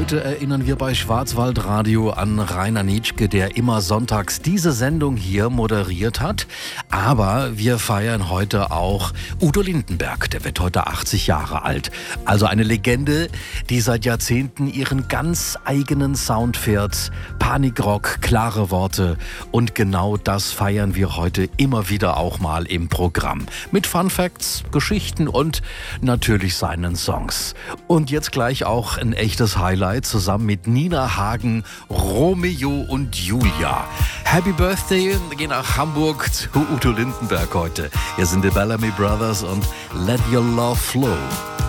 Heute erinnern wir bei Schwarzwaldradio an Rainer Nitschke, der immer sonntags diese Sendung hier moderiert hat. Aber wir feiern heute auch Udo Lindenberg, der wird heute 80 Jahre alt. Also eine Legende, die seit Jahrzehnten ihren ganz eigenen Sound fährt. Panikrock, klare Worte, und genau das feiern wir heute immer wieder auch mal im Programm. Mit Fun Facts, Geschichten und natürlich seinen Songs. Und jetzt gleich auch ein echtes Highlight zusammen mit Nina Hagen, Romeo und Julia. Happy Birthday, wir gehen nach Hamburg zu Udo Lindenberg heute. Hier sind die Bellamy Brothers und Let Your Love Flow.